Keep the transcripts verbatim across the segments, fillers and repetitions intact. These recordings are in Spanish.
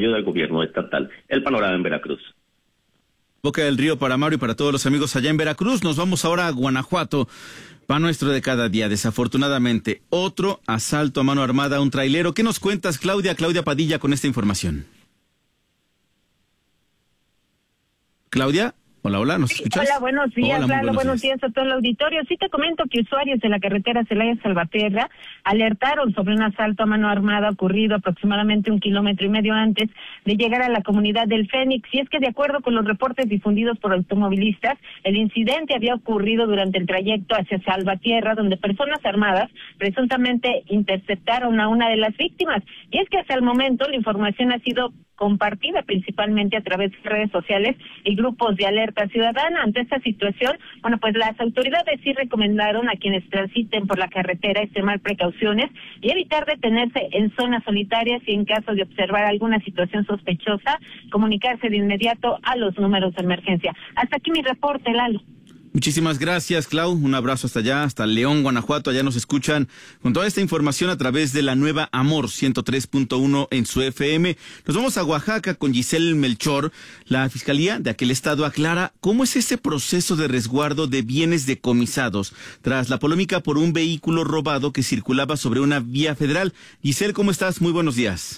apoyo del gobierno estatal. El panorama en Veracruz. Boca del Río para Mario y para todos los amigos allá en Veracruz. Nos vamos ahora a Guanajuato. Pan nuestro de cada día, desafortunadamente, otro asalto a mano armada a un trailero. ¿Qué nos cuentas, Claudia? Claudia Padilla, con esta información. Claudia, hola, hola, ¿nos escuchas? Hola, buenos días, Hola, Lalo, buenos, buenos días. días a todo el auditorio. Sí te comento que usuarios de la carretera Celaya-Salvatierra alertaron sobre un asalto a mano armada ocurrido aproximadamente un kilómetro y medio antes de llegar a la comunidad del Fénix. Y es que de acuerdo con los reportes difundidos por automovilistas, el incidente había ocurrido durante el trayecto hacia Salvatierra, donde personas armadas presuntamente interceptaron a una de las víctimas. Y es que hasta el momento la información ha sido compartida principalmente a través de redes sociales y grupos de alerta ciudadana. Ante esta situación, bueno, pues las autoridades sí recomendaron a quienes transiten por la carretera extremar precauciones y evitar detenerse en zonas solitarias y en caso de observar alguna situación sospechosa, comunicarse de inmediato a los números de emergencia. Hasta aquí mi reporte, Lalo. Muchísimas gracias, Clau. Un abrazo hasta allá, hasta León, Guanajuato. Allá nos escuchan con toda esta información a través de la nueva Amor ciento tres punto uno en su F M. Nos vamos a Oaxaca con Giselle Melchor. La Fiscalía de aquel estado aclara cómo es ese proceso de resguardo de bienes decomisados tras la polémica por un vehículo robado que circulaba sobre una vía federal. Giselle, ¿cómo estás? Muy buenos días.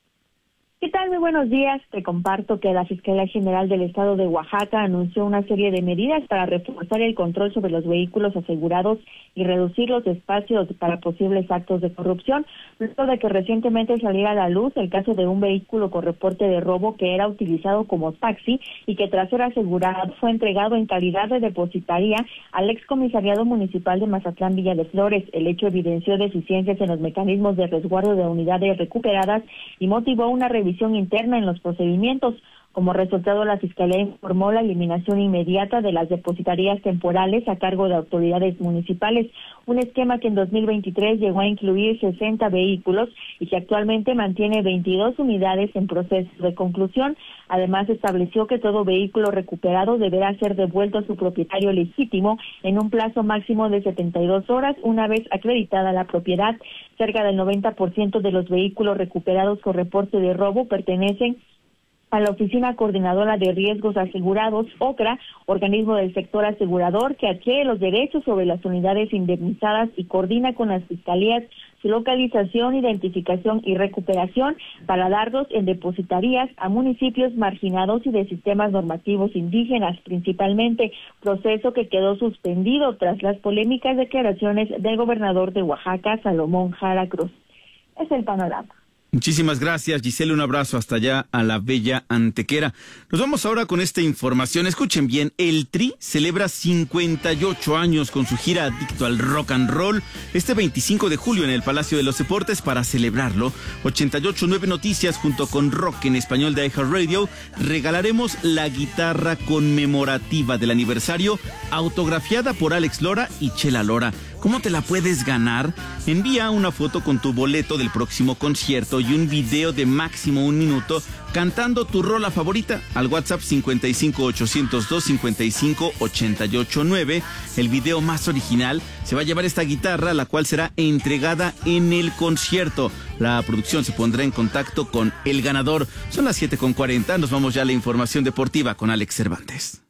¿Qué tal? Muy buenos días. Te comparto que la Fiscalía General del Estado de Oaxaca anunció una serie de medidas para reforzar el control sobre los vehículos asegurados y reducir los espacios para posibles actos de corrupción, luego de que recientemente saliera a la luz el caso de un vehículo con reporte de robo que era utilizado como taxi y que tras ser asegurado fue entregado en calidad de depositaria al excomisariado municipal de Mazatlán Villa de Flores. El hecho evidenció deficiencias en los mecanismos de resguardo de unidades recuperadas y motivó una revisión interna en los procedimientos. Como resultado, la Fiscalía informó la eliminación inmediata de las depositarías temporales a cargo de autoridades municipales, un esquema que en dos mil veintitrés llegó a incluir sesenta vehículos y que actualmente mantiene veintidós unidades en proceso de conclusión. Además, estableció que todo vehículo recuperado deberá ser devuelto a su propietario legítimo en un plazo máximo de setenta y dos horas, una vez acreditada la propiedad. Cerca del noventa por ciento de los vehículos recuperados con reporte de robo pertenecen a la Oficina Coordinadora de Riesgos Asegurados, OCRA, organismo del sector asegurador que adquiere los derechos sobre las unidades indemnizadas y coordina con las fiscalías su localización, identificación y recuperación para darlos en depositarías a municipios marginados y de sistemas normativos indígenas, principalmente, proceso que quedó suspendido tras las polémicas declaraciones del gobernador de Oaxaca, Salomón Jara Cruz. Es el panorama. Muchísimas gracias, Giselle. Un abrazo hasta allá a la bella Antequera. Nos vamos ahora con esta información. Escuchen bien, el Tri celebra cincuenta y ocho años con su gira Adicto al Rock and Roll este veinticinco de julio en el Palacio de los Deportes. Para celebrarlo, ochenta y ocho punto nueve Noticias junto con Rock en Español de iHeartRadio regalaremos la guitarra conmemorativa del aniversario autografiada por Alex Lora y Chela Lora. ¿Cómo te la puedes ganar? Envía una foto con tu boleto del próximo concierto y un video de máximo un minuto cantando tu rola favorita al WhatsApp cincuenta y cinco ochocientos dos cincuenta y cinco ochenta y ocho nueve. El video más original se va a llevar esta guitarra, la cual será entregada en el concierto. La producción se pondrá en contacto con el ganador. Son las siete con cuarenta. Nos vamos ya a la información deportiva con Alex Cervantes.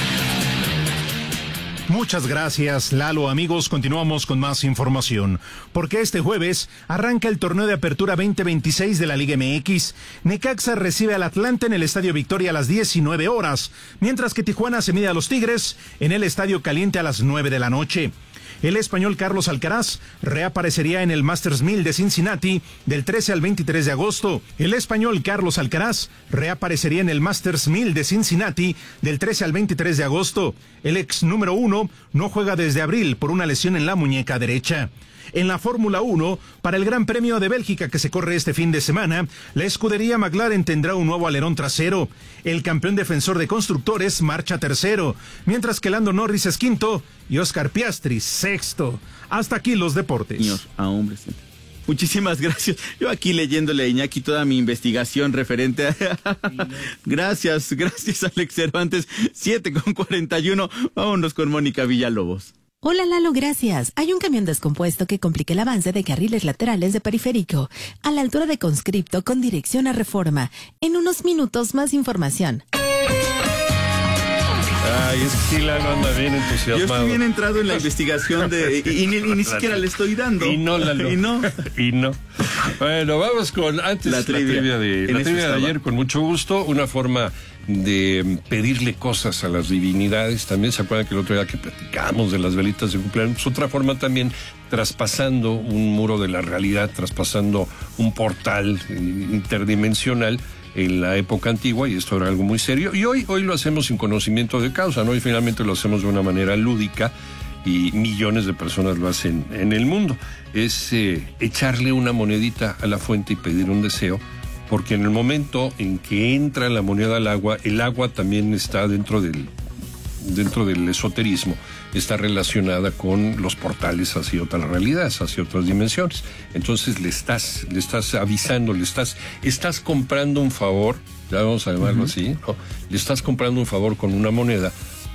Muchas gracias, Lalo. Amigos, continuamos con más información. Porque este jueves arranca el torneo de apertura veinte veintiséis de la Liga M X. Necaxa recibe al Atlante en el Estadio Victoria a las diecinueve horas, mientras que Tijuana se mide a los Tigres en el Estadio Caliente a las nueve de la noche. El español Carlos Alcaraz reaparecería en el Masters mil de Cincinnati del trece al veintitrés de agosto. El español Carlos Alcaraz reaparecería en el Masters mil de Cincinnati del trece al veintitrés de agosto. El ex número uno no juega desde abril por una lesión en la muñeca derecha. En la Fórmula uno, para el Gran Premio de Bélgica que se corre este fin de semana, la escudería McLaren tendrá un nuevo alerón trasero. El campeón defensor de constructores marcha tercero, mientras que Lando Norris es quinto y Oscar Piastri sexto. Hasta aquí los deportes. Señor, a hombres. Muchísimas gracias. Yo aquí leyéndole a Iñaki toda mi investigación referente a... Gracias, gracias Alex Cervantes. siete con cuarenta y uno. Vámonos con Mónica Villalobos. Hola Lalo, gracias. Hay un camión descompuesto que complica el avance de carriles laterales de Periférico, a la altura de Conscripto con dirección a Reforma. En unos minutos más información. Ay, es que sí, Lalo anda bien entusiasmado. Yo estoy bien entrado en la investigación de y, y, ni, y ni siquiera le estoy dando. Y no, Lalo. Y no. Y no. Bueno, vamos con antes la trivia, la trivia de, la trivia de ayer, con mucho gusto. Una forma de pedirle cosas a las divinidades. También se acuerdan que el otro día que platicamos de las velitas de cumpleaños, pues otra forma también, traspasando un muro de la realidad, traspasando un portal interdimensional en la época antigua, y esto era algo muy serio, y hoy, hoy lo hacemos sin conocimiento de causa, ¿no? Y finalmente lo hacemos de una manera lúdica, y millones de personas lo hacen en el mundo. Es eh, echarle una monedita a la fuente y pedir un deseo, porque en el momento en que entra la moneda al agua, el agua también está dentro del, dentro del esoterismo, está relacionada con los portales hacia otras realidades, hacia otras dimensiones. Entonces le estás, le estás avisando, le estás, estás comprando un favor, ya vamos a llamarlo uh-huh. así, ¿no? Le estás comprando un favor con una moneda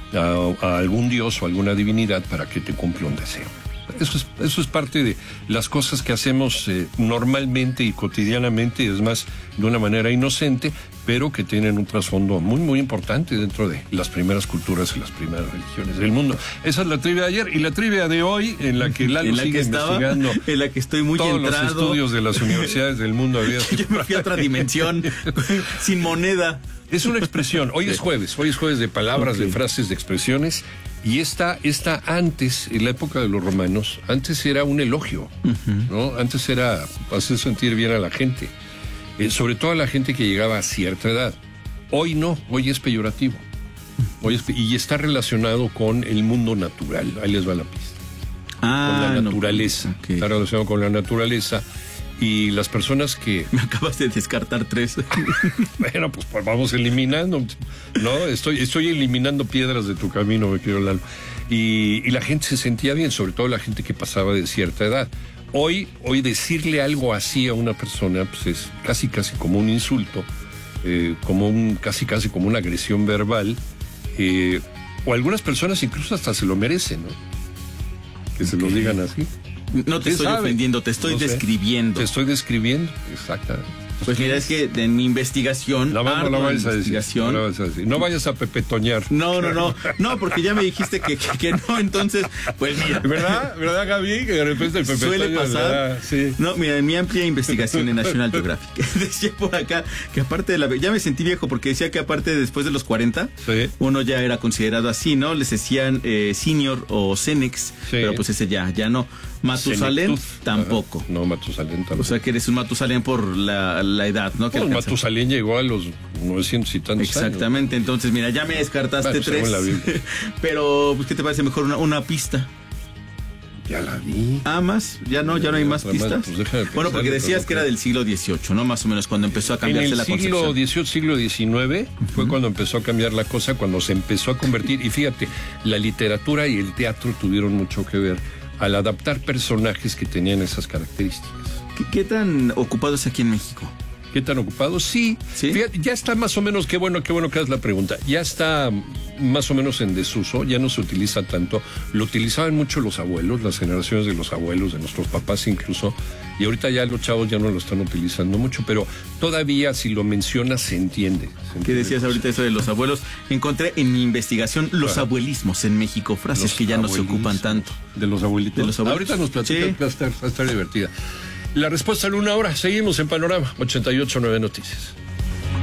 a, a algún dios o alguna divinidad para que te cumpla un deseo. Eso es, eso es parte de las cosas que hacemos eh, normalmente y cotidianamente, es más, de una manera inocente, pero que tienen un trasfondo muy, muy importante dentro de las primeras culturas y las primeras religiones del mundo. Esa es la trivia de ayer, y la trivia de hoy, en la que Lalo sigue estaba, investigando en la que estoy muy todos entrado. Los estudios de las universidades del mundo. Había... Yo me fui a otra dimensión, sin moneda. Es una expresión, hoy es jueves, hoy es jueves de palabras, okay. de frases, de expresiones, y esta, esta antes, en la época de los romanos, antes era un elogio, uh-huh. ¿no? Antes era hacer sentir bien a la gente, eh, sobre todo a la gente que llegaba a cierta edad. Hoy no, hoy es peyorativo, hoy es, y está relacionado con el mundo natural, ahí les va la pista, ah, con la naturaleza, no, okay. Está relacionado con la naturaleza. Y las personas que... Me acabas de descartar tres. Bueno, pues, pues vamos eliminando. No, estoy, estoy eliminando piedras de tu camino, me quiero Lalo. Y, y la gente se sentía bien, sobre todo la gente que pasaba de cierta edad. Hoy, hoy decirle algo así a una persona, pues es casi casi como un insulto, eh, como un, casi casi como una agresión verbal, eh, o algunas personas incluso hasta se lo merecen, ¿no? Que se lo digan así. No te estoy sabe? ofendiendo, te estoy no sé. describiendo. Te estoy describiendo, exactamente. Pues mira, es que en mi investigación... No, no, no, vayas, investigación, a decir, no vayas a decir. No vayas a pepetoñar. No, no, no. No, porque ya me dijiste que, que, que no, entonces, pues mira. ¿Verdad? ¿Verdad, Gaby? Que de repente el pepetoño... Suele pasar. Sí. No, mira, en mi amplia investigación en National Geographic, decía por acá que aparte de la... Ya me sentí viejo porque decía que aparte de después de los cuarenta, sí. uno ya era considerado así, ¿no? Les decían eh, senior o Cenex, sí. pero pues ese ya, ya no. Matusalén tampoco. Ajá. No, Matusalén tampoco. O sea que eres un Matusalén por la, la edad, ¿no? Que pues Matusalén llegó a los novecientos y tantos Exactamente, años. Entonces mira, ya me descartaste bueno, tres. Pero, pues, ¿qué te parece mejor una, una pista? Ya la vi. Ah, más, ya no, ya no hay más pistas. Pues pensar, bueno, porque decías no que era del siglo dieciocho, ¿no? Más o menos cuando empezó a cambiarse la concepción. En el siglo dieciocho, siglo diecinueve uh-huh. fue cuando empezó a cambiar la cosa, cuando se empezó a convertir, y fíjate, la literatura y el teatro tuvieron mucho que ver al adaptar personajes que tenían esas características. ¿Qué, qué tan ocupado es aquí en México? ¿Qué tan ocupado? Sí, ¿Sí? Fíjate, ya está más o menos, qué bueno, qué bueno que hagas la pregunta, ya está más o menos en desuso, ya no se utiliza tanto, lo utilizaban mucho los abuelos, las generaciones de los abuelos, de nuestros papás incluso, y ahorita ya los chavos ya no lo están utilizando mucho, pero todavía si lo mencionas se entiende. Se entiende. ¿Qué decías ahorita eso de los abuelos? Encontré en mi investigación los claro. abuelismos en México, frases los que ya no se ocupan tanto. ¿De los abuelitos? De los abuelitos. Ahorita nos platicas, sí. va, a estar, va a estar divertida. La respuesta en una hora. Seguimos en Panorama ochenta y ocho nueve Noticias.